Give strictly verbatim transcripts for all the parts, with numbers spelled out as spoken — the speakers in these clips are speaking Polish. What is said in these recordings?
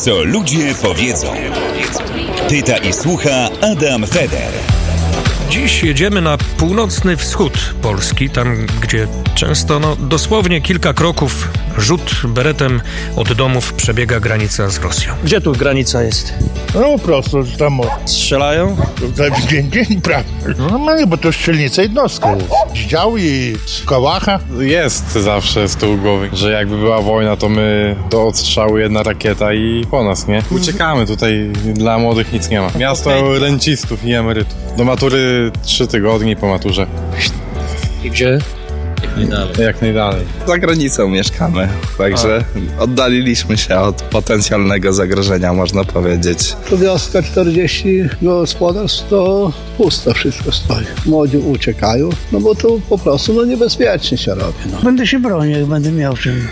Co ludzie powiedzą. Pyta i słucha Adam Feder. Dziś jedziemy na północny wschód Polski, tam gdzie często, no dosłownie kilka kroków, rzut beretem od domów przebiega granica z Rosją. Gdzie tu granica jest? No po prostu tam Strzelają? dzień, dzień, prawda. No normalnie, bo to strzelnica jednostka jest. Z działu i z kałacha. Jest zawsze z tyłu głowy, że jakby była wojna, to my do odstrzału jedna rakieta i po nas, nie? Uciekamy, tutaj dla młodych nic nie ma. Miasto rencistów i emerytów. Do matury trzy tygodnie, po maturze. I gdzie? Jak najdalej. Jak najdalej. Za granicą mieszkamy, także A. oddaliliśmy się od potencjalnego zagrożenia, można powiedzieć. To wioska czterdzieści gospodarstw, to pusto wszystko stoi. Młodzi uciekają, no bo to po prostu no niebezpiecznie się robi. No. Będę się bronił, jak będę miał czym.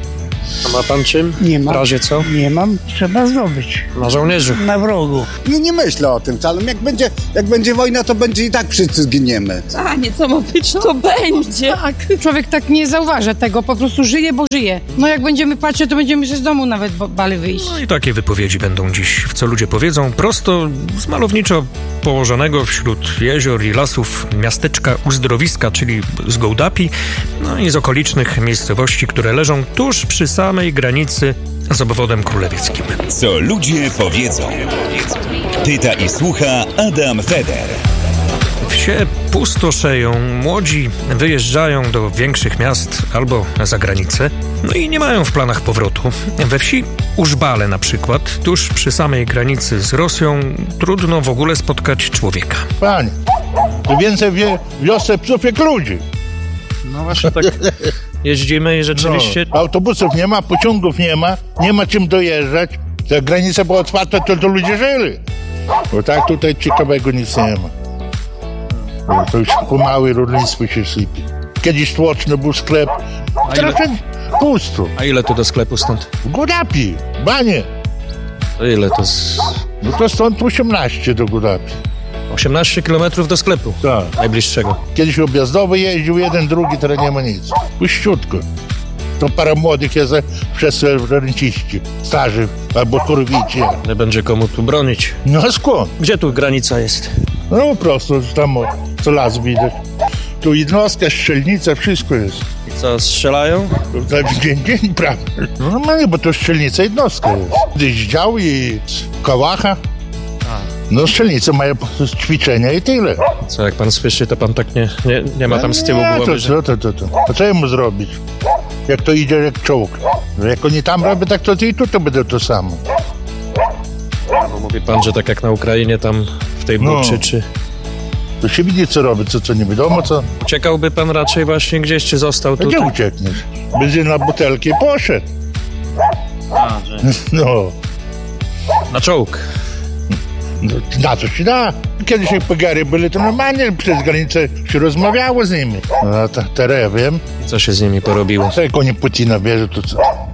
A ma pan czym? Nie mam. W razie co? Nie mam, trzeba zdobyć. Na żołnierzu. Na wrogu. Nie, nie myślę o tym wcale. Jak będzie, jak będzie wojna, to będzie i tak wszyscy zginiemy. A nie, co ma być, to będzie. Tak, człowiek tak nie zauważa tego, po prostu żyje, bo żyje. No jak będziemy patrzeć, to będziemy się z domu nawet bali wyjść. No i takie wypowiedzi będą dziś w Co ludzie powiedzą, prosto z malowniczo położonego wśród jezior i lasów miasteczka Uzdrowiska, czyli z Gołdapi, no i z okolicznych miejscowości, które leżą tuż przy samej granicy z obwodem królewieckim. Co ludzie powiedzą. Pyta i słucha Adam Feder. Wsie pustoszeją, młodzi wyjeżdżają do większych miast albo za granicę, no i nie mają w planach powrotu. We wsi Użbale na przykład, tuż przy samej granicy z Rosją, trudno w ogóle spotkać człowieka. Panie, to więcej wie, wiosce psów jak ludzi. No właśnie tak jeździmy i rzeczywiście... No, autobusów nie ma, pociągów nie ma, nie ma czym dojeżdżać. Jak granica była otwarta, to, to ludzie żyli. Bo tak tutaj ciekawego nic nie ma. To już pomałe rolnictwo się sypie. Kiedyś tłoczny był sklep, teraz pusto. A ile tu do sklepu stąd? W Godapi, banie. To ile to z... No to stąd osiemnaście do Godapi. osiemnaście kilometrów do sklepu? Tak. Najbliższego. Kiedyś objazdowy jeździł jeden, drugi, teraz nie ma nic. Puściutko. To para młodych jest przez renciści, starzy albo kurwici. Nie będzie komu tu bronić. No a skąd? Gdzie tu granica jest? No po prostu tam co las widać. Tu jednostka, strzelnica, wszystko jest. I co, strzelają? To dzień, dzień, prawda. No normalnie, bo to strzelnica jednostka jest. Gdzieś dział i z kałacha. No strzelnice mają ćwiczenia i tyle. Co, jak pan słyszy, to pan tak nie, nie, nie ma tam z tyłu nie, głowy, to, że... to, to, to, to. A co jemu zrobić? Jak to idzie jak czołg. Jak oni tam robią, tak to i tu to będzie to samo. Bo mówi pan, że tak jak na Ukrainie, tam w tej No. buczy, czy... To się widzi, co robi, co, co nie wiadomo, co. Uciekałby pan raczej właśnie gdzieś, czy został A tutaj? gdzie uciekniesz? Będzie na butelki poszedł. A, że... No. Na czołg. No, na co się da? Kiedyś jak pogary byli, to normalnie przez granicę się rozmawiało z nimi. A ta, teraz wiem. Co się z nimi porobiło? Co jak oni Putina bierze, to co?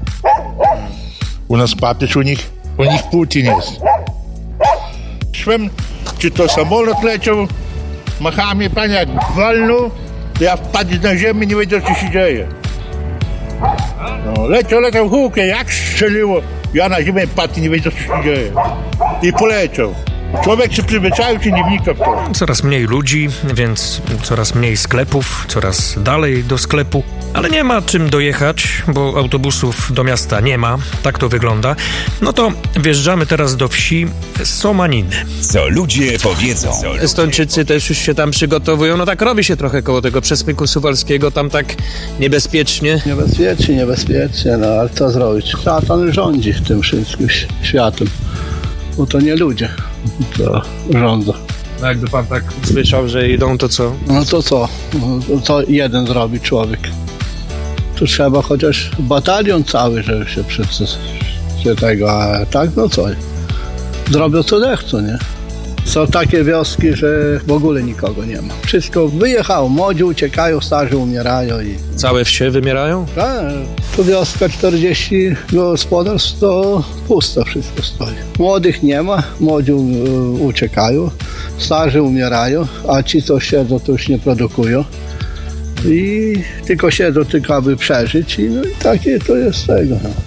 U nas papież, u nich, u nich Putin jest. Szłem, czy to samolot leciał, machami, panie, jak walnął, to ja wpadł na ziemię, nie wiedział, co się dzieje. No, leciał, leciał, hukę, jak strzeliło. Ja na ziemię padł i nie wiedział, co się dzieje. I poleciał. Człowiek się przyzwyczaił, się nie wnika w to. Coraz mniej ludzi, więc coraz mniej sklepów, coraz dalej do sklepu. Ale nie ma czym dojechać, bo autobusów do miasta nie ma. Tak to wygląda. No to wjeżdżamy teraz do wsi Somaniny. Co ludzie powiedzą. Estończycy też już się tam przygotowują. No tak robi się trochę koło tego przesmyku suwalskiego, tam tak niebezpiecznie. Niebezpiecznie, niebezpiecznie, no ale co zrobić? Szatan rządzi tym wszystkim światem. Bo to nie ludzie, to rządzą. No jakby pan tak słyszał, że idą, to co? No to co? No, co jeden zrobi człowiek? Tu trzeba chociaż batalion cały, żeby się wszyscy się tego, a tak no co? Zrobią co dechcą, nie? Są takie wioski, że w ogóle nikogo nie ma. Wszystko wyjechało, młodzi uciekają, starzy umierają i... Całe wsie wymierają? Tak, tu wioska czterdzieści gospodarstw, to pusto wszystko stoi. Młodych nie ma, młodzi uciekają, starzy umierają, a ci, co siedzą, to już nie produkują. I tylko siedzą, tylko aby przeżyć i no i takie to jest tego. No.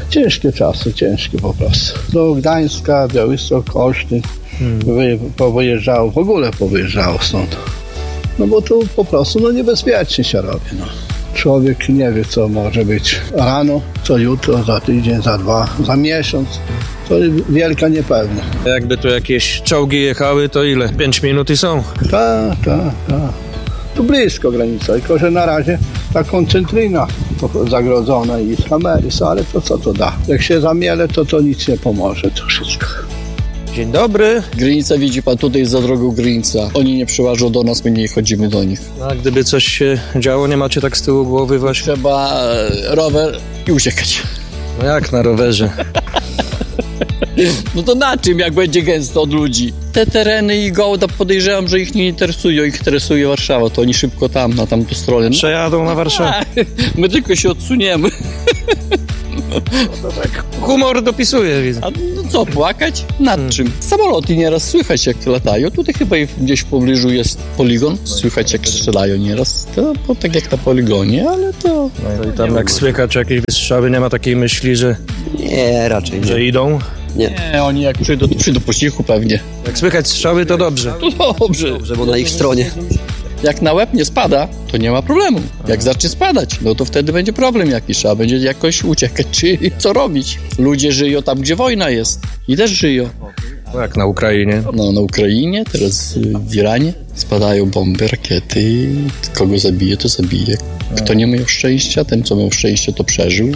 Ciężkie czasy, ciężkie po prostu. Do Gdańska, Białystok, Olsztyn hmm. wy, powyjeżdżało, w ogóle powyjeżdżało stąd. No bo tu po prostu no niebezpiecznie się robi. No. Człowiek nie wie, co może być rano, co jutro, za tydzień, za dwa, za miesiąc. To wielka niepewność. Jakby tu jakieś czołgi jechały, to ile? Pięć minut i są? Tak, tak, tak. Tu blisko granica, tylko że na razie ta koncentryna zagrodzona i kamery, ale to co to da? Jak się zamiele, to to nic nie pomoże, to wszystko. Dzień dobry. Granica, widzi pan, tutaj jest za drogą granica. Oni nie przyłażą do nas, my nie chodzimy do nich. A gdyby coś się działo, nie macie tak z tyłu głowy właśnie? Trzeba e, rower i uciekać. No jak na rowerze? No to na czym, jak będzie gęsto od ludzi? Te tereny i Gołda podejrzewam, że ich nie interesują, ich interesuje Warszawa, to oni szybko tam, na tamtą stronę. No, przejadą na Warszawę. My tylko się odsuniemy. No to tak humor dopisuje, widzę. A no co, płakać? Nad hmm. czym? Samoloty nieraz słychać, jak latają. Tutaj chyba gdzieś w pobliżu jest poligon. Słychać, jak strzelają nieraz. To bo tak jak na poligonie, ale to... No i tam jak słychać jakieś wystrzały, nie ma takiej myśli, że... Nie, raczej nie. Że idą? Nie. nie, oni jak przyjdą, to przyjdą po cichu pewnie. Jak słychać strzały, to dobrze. To dobrze. Dobrze, bo na ich stronie. Jak na łeb nie spada, to nie ma problemu. Jak zacznie spadać, no to wtedy będzie problem jakiś. Trzeba będzie jakoś uciekać, czy co robić. Ludzie żyją tam, gdzie wojna jest. I też żyją. No jak na Ukrainie. No na Ukrainie, teraz w Iranie spadają bomby, rakiety i kogo zabije, to zabije. Kto nie miał szczęścia, ten co miał szczęście, to przeżył.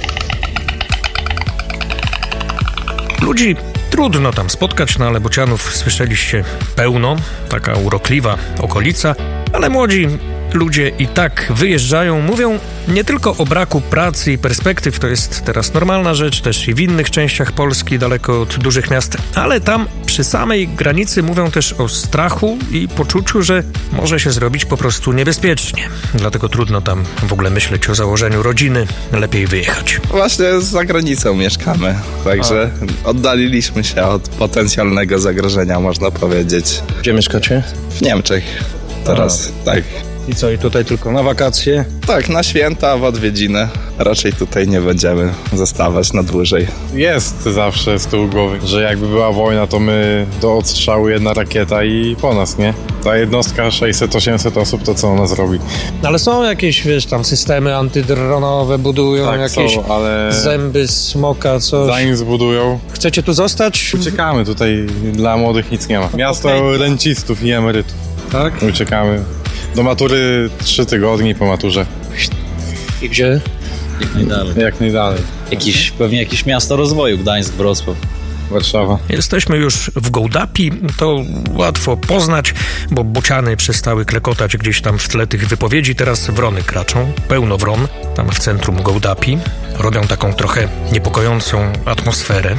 Ludzi trudno tam spotkać, no ale Bocianów słyszeliście pełno, taka urokliwa okolica, ale młodzi ludzie i tak wyjeżdżają, mówią nie tylko o braku pracy i perspektyw, to jest teraz normalna rzecz, też i w innych częściach Polski, daleko od dużych miast, ale tam przy samej granicy mówią też o strachu i poczuciu, że może się zrobić po prostu niebezpiecznie. Dlatego trudno tam w ogóle myśleć o założeniu rodziny, lepiej wyjechać. Właśnie za granicą mieszkamy, także A. oddaliliśmy się od potencjalnego zagrożenia, można powiedzieć. Gdzie mieszkacie? W Niemczech teraz, A. tak. I co, i tutaj tylko na wakacje? Tak, na święta, w odwiedziny. Raczej tutaj nie będziemy zostawać na dłużej. Jest zawsze z tyłu głowy, że jakby była wojna, to my do odstrzału jedna rakieta i po nas, nie? Ta jednostka sześćset osiemset osób, to co ona zrobi? Ale są jakieś, wiesz, tam systemy antydronowe budują, tak, jakieś są, ale zęby smoka, coś. Zanim zbudują. Chcecie tu zostać? Uciekamy, tutaj dla młodych nic nie ma. Miasto okay. rencistów i emerytów. Tak? Uciekamy. Do matury trzy tygodnie, po maturze. I gdzie? Jak najdalej. Jak najdalej. Jakiś, pewnie jakieś miasto rozwoju, Gdańsk, Wrocław. Warszawa. Jesteśmy już w Gołdapi, to łatwo poznać, bo bociany przestały klekotać gdzieś tam w tle tych wypowiedzi, teraz wrony kraczą, pełno wron, tam w centrum Gołdapi, robią taką trochę niepokojącą atmosferę.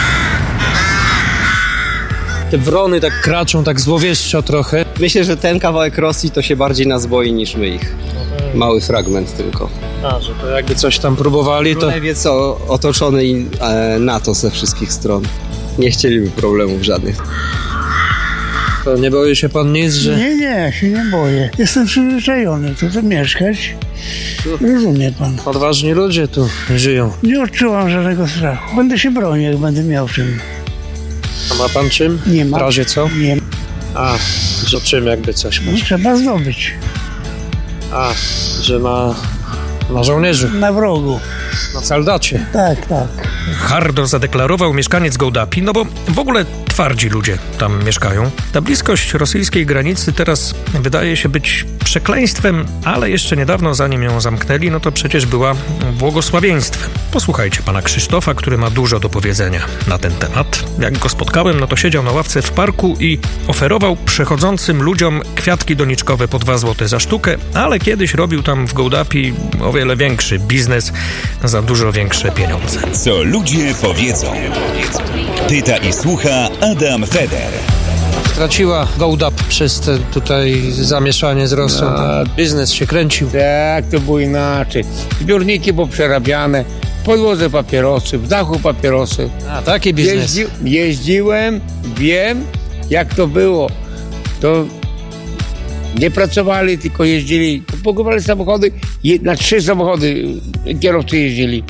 Te wrony tak kraczą, tak złowieszczo trochę. Myślę, że ten kawałek Rosji to się bardziej nas boi niż my ich. Mały fragment tylko. A, że to jakby coś tam próbowali, to... Królej wie co, otoczony NATO ze wszystkich stron. Nie chcieliby problemów żadnych. To nie boi się pan nic, że... Nie, nie, ja się nie boję. Jestem przyzwyczajony tu, tu mieszkać. Rozumie pan. Odważni ludzie tu żyją. Nie odczuwam żadnego strachu. Będę się bronił, jak będę miał czym. A ma pan czym? Nie ma. W razie co? Nie ma. A, że czym jakby coś ma? No, trzeba zdobyć. A, że na, na żołnierzy. Na wrogu. Na soldacie. Tak, tak. Hardo zadeklarował mieszkaniec Gołdapi, no bo w ogóle twardzi ludzie tam mieszkają. Ta bliskość rosyjskiej granicy teraz wydaje się być przekleństwem, ale jeszcze niedawno, zanim ją zamknęli, no to przecież była błogosławieństwem. Posłuchajcie pana Krzysztofa, który ma dużo do powiedzenia na ten temat. Jak go spotkałem, no to siedział na ławce w parku i oferował przechodzącym ludziom kwiatki doniczkowe po dwa złote za sztukę, ale kiedyś robił tam w Gołdapi o wiele większy biznes za dużo większe pieniądze. Co ludzie powiedzą. Pyta i słucha Adam Feder. Straciła Gołdap przez te tutaj zamieszanie z Rosją. A, biznes się kręcił. Tak, to było inaczej. Zbiorniki poprzerabiane, w podłodze papierosy, w dachu papierosy. A, taki biznes. Jeździ, jeździłem, wiem jak to było. To nie pracowali, tylko jeździli. Pokupowali samochody, na trzy samochody kierowcy jeździli.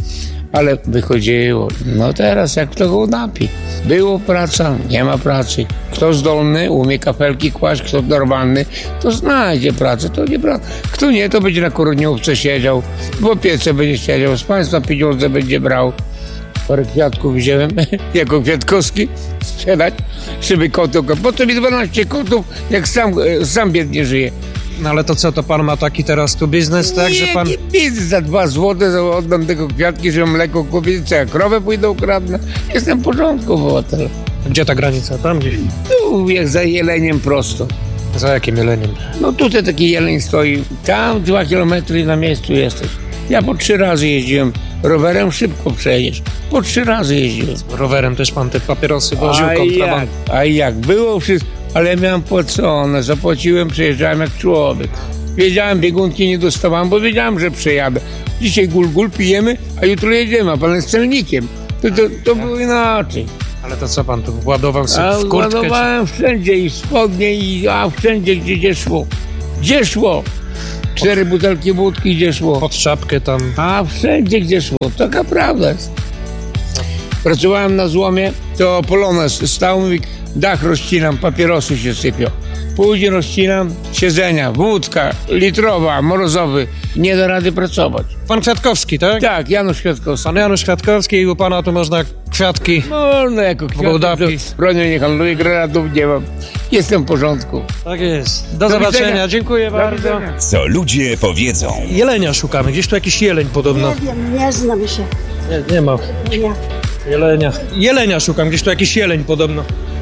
ale wychodziło. No teraz jak kto go napi. Było praca, nie ma pracy. Kto zdolny, umie kafelki kłaść, kto normalny, to znajdzie pracę, to nie prawda. Kto nie, to będzie na kurniówce siedział, w opiece będzie siedział, z państwa pieniądze będzie brał. Parę kwiatków wziąłem, jako Kwiatkowski, sprzedać, żeby kotu, po co mi dwanaście kotów, jak sam, sam biednie żyje. No ale to co, to pan ma taki teraz tu biznes, tak, że pan... Nie, biznes za dwa złote, za oddam tego kwiatki, żeby mleko kupić, co ja krowę pójdę ukradnę. Jestem w porządku, obywatel. Gdzie ta granica? Tam gdzieś? Tu, jak za Jeleniem prosto. Za jakim Jeleniem? No tutaj taki jeleń stoi, tam dwa kilometry na miejscu jesteś. Ja po trzy razy jeździłem, rowerem szybko przejedziesz. Po trzy razy jeździłem. Rowerem też pan te papierosy woził, a kontraband. Jak, a jak, było wszystko, ale miałem płacone, zapłaciłem, przejeżdżałem jak człowiek. Wiedziałem, biegunki nie dostawałem, bo wiedziałem, że przejadę. Dzisiaj gul gul pijemy, a jutro jedziemy, a pan jest celnikiem. To, to, to było inaczej. Ale to co pan tu władował sobie A w kurtkę? ładowałem Czy... wszędzie i w spodnie, i a wszędzie, gdzie, gdzie szło. Gdzie szło? Cztery Pod... butelki wódki, gdzie szło. Pod czapkę tam. A wszędzie, gdzie szło. Taka prawda jest. Pracowałem na złomie, to Polones stał, mówi, dach rozcinam, papierosy się sypią. Później rozcinam, siedzenia, wódka, litrowa, morozowy. Nie da rady pracować. Pan Kwiatkowski, tak? Tak, Janusz Kwiatkowski. Pan Janusz Kwiatkowski i u pana tu można kwiatki... Można jako kwiatki. Bronią nie handluję, granatów nie mam. Jestem w porządku. Tak jest. Do, Do zobaczenia. widzenia. Dziękuję Do bardzo. widzenia. Co ludzie powiedzą. Jelenia szukamy. Gdzieś tu jakiś jeleń podobno. Nie wiem, nie znam się. Nie, nie ma. Nie. Jelenia. Jelenia szukam. Gdzieś tu jakiś jeleń podobno.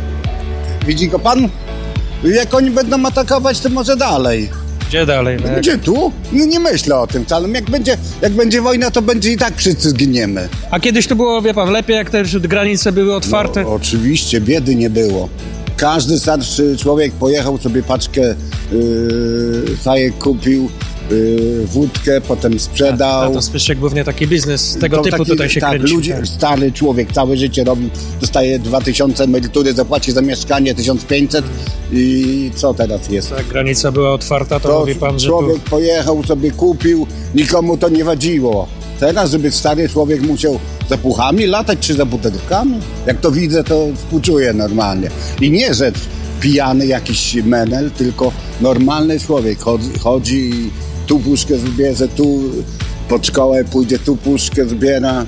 Widzi go pan? Jak oni będą atakować, to może dalej. Gdzie dalej? No Gdzie tu? Nie, nie myślę o tym wcale. Jak będzie, jak będzie wojna, to będzie i tak wszyscy zginiemy. A kiedyś to było, wie pan, lepiej jak te granice były otwarte? No, oczywiście, biedy nie było. Każdy starszy człowiek pojechał sobie paczkę yy, fajek kupił, yy, wódkę, potem sprzedał. A, a to Zbyszek głównie taki biznes tego to typu taki, tutaj się tak, kręci. Ludzie, tak, stary człowiek całe życie robił, dostaje dwa tysiące emerytury, zapłaci za mieszkanie tysiąc pięćset i co teraz jest? Jak granica była otwarta, to, To mówi pan, że człowiek tu... pojechał, sobie kupił, nikomu to nie wadziło. Teraz, żeby stary człowiek musiał za puchami latać czy za butelkami? Jak to widzę, to współczuję normalnie. I nie, że pijany jakiś menel, tylko normalny człowiek chodzi, chodzi i tu puszkę zbierze, tu pod szkołę pójdzie, tu puszkę zbiera.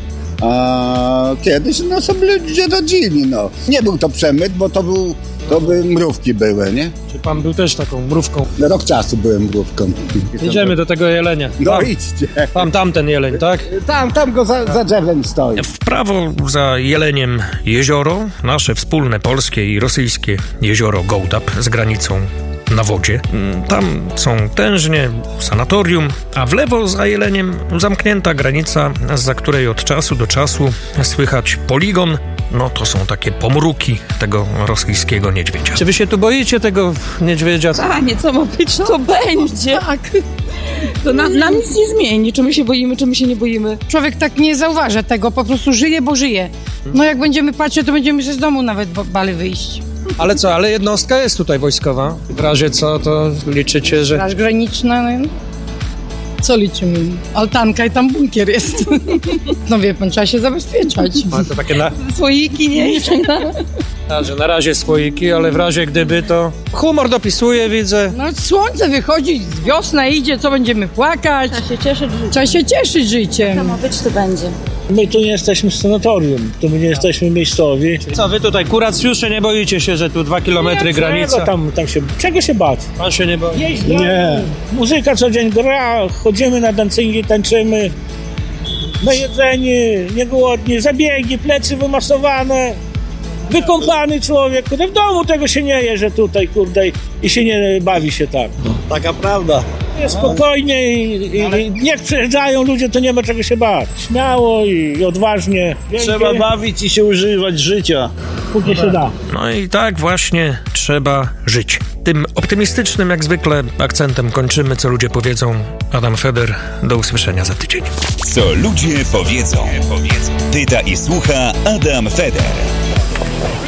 A kiedyś no sobie ludzie rodzili, no. Nie był to przemyt, bo to był, to by mrówki były, nie? Czy pan był też taką mrówką? Rok czasu byłem mrówką. Idziemy do tego jelenia. No tam, idźcie. Tam, tamten jeleń, tak? Tam, tam go za, za drzewem stoi. W prawo za jeleniem jezioro, nasze wspólne polskie i rosyjskie jezioro Gołdap z granicą na wodzie. Tam są tężnie, sanatorium, a w lewo za jeleniem zamknięta granica, za której od czasu do czasu słychać poligon. No to są takie pomruki tego rosyjskiego niedźwiedzia. Czy wy się tu boicie tego niedźwiedzia? Panie, co ma być, to będzie. Tak. To na, nam nic nie zmieni, czy my się boimy, czy my się nie boimy. Człowiek tak nie zauważa tego, po prostu żyje, bo żyje. No jak będziemy patrzeć, to będziemy się z domu nawet bali wyjść. Ale co, ale jednostka jest tutaj wojskowa. W razie co, to liczycie, że... Straż graniczna, no. Co liczymy? Altanka i tam bunkier jest. No wie pan, trzeba się zabezpieczać. A to takie na... Słoiki, nie? A, że na razie słoiki, ale w razie gdyby to... Humor dopisuje, widzę. No słońce wychodzi, wiosna idzie, co będziemy płakać? Trzeba się cieszyć życiem. Trzeba się cieszyć życiem. Co ma być, to będzie. My tu nie jesteśmy w sanatorium, tu my nie jesteśmy miejscowi. Co, wy tutaj kuracjusze nie boicie się, że tu dwa kilometry granica? Tam, tam się, czego się bać? Pan się nie boi? Jeźdź, nie. Muzyka co dzień gra, chodzimy na dancingi, tańczymy. Najedzeni, niegłodni, zabiegi, plecy wymasowane. Wykąpany człowiek, kurde, w domu tego się nie je, że tutaj, kurde, i się nie bawi się tak. Taka prawda. Jest spokojnie i, i, i niech przyjeżdżają ludzie, to nie ma czego się bać. Śmiało i odważnie. Trzeba bawić i się używać życia. Póki się da. No i tak właśnie trzeba żyć. Tym optymistycznym jak zwykle akcentem kończymy, co ludzie powiedzą. Adam Feder, do usłyszenia za tydzień. Co ludzie powiedzą. Pyta i słucha Adam Feder.